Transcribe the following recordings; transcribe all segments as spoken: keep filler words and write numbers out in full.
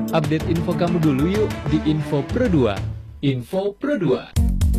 Update info kamu dulu yuk di Info Pro dua. Info Pro dua.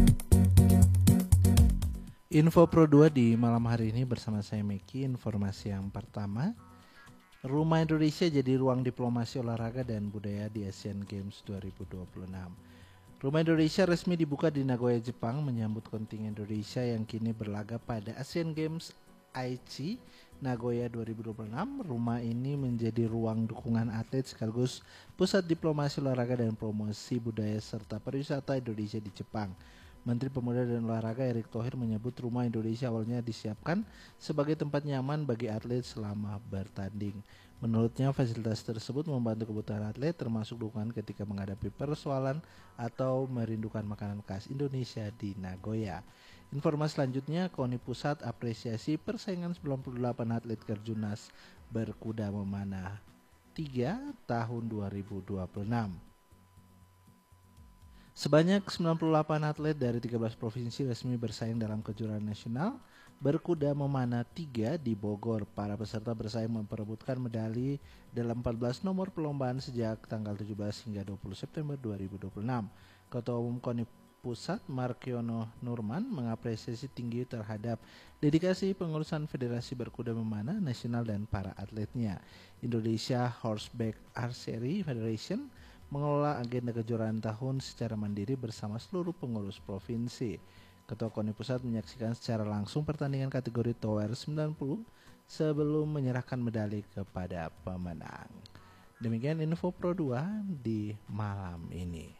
Info Pro dua di malam hari ini bersama saya Meki. Informasi yang pertama, Rumah Indonesia jadi ruang diplomasi olahraga dan budaya di Asian Games dua ribu dua puluh enam. Rumah Indonesia resmi dibuka di Nagoya, Jepang menyambut kontingen Indonesia yang kini berlaga pada Asian Games Aichi Nagoya dua ribu dua puluh enam. Rumah ini menjadi ruang dukungan atlet sekaligus pusat diplomasi olahraga dan promosi budaya serta pariwisata Indonesia di Jepang. Menteri Pemuda dan Olahraga Erick Thohir menyebut Rumah Indonesia awalnya disiapkan sebagai tempat nyaman bagi atlet selama bertanding. Menurutnya fasilitas tersebut membantu kebutuhan atlet termasuk dukungan ketika menghadapi persoalan atau merindukan makanan khas Indonesia di Nagoya. Informasi selanjutnya, KONI Pusat apresiasi persaingan sembilan puluh delapan atlet Kerjunas berkuda memanah tiga tahun dua ribu dua puluh enam. Sebanyak sembilan puluh delapan atlet dari tiga belas provinsi resmi bersaing dalam kejuaraan nasional berkuda memanah tiga di Bogor. Para peserta bersaing memperebutkan medali dalam empat belas nomor perlombaan sejak tanggal tujuh belas hingga dua puluh September dua ribu dua puluh enam. Ketua Umum KONI Pusat Markiono Nurman mengapresiasi tinggi terhadap dedikasi pengurusan Federasi Berkuda Memanah Nasional dan para atletnya. Indonesia Horseback Archery Federation mengelola agenda kejuaraan tahun secara mandiri bersama seluruh pengurus provinsi. Ketua KONI Pusat menyaksikan secara langsung pertandingan kategori Tower sembilan puluh sebelum menyerahkan medali kepada pemenang. Demikian Info Pro dua di malam ini.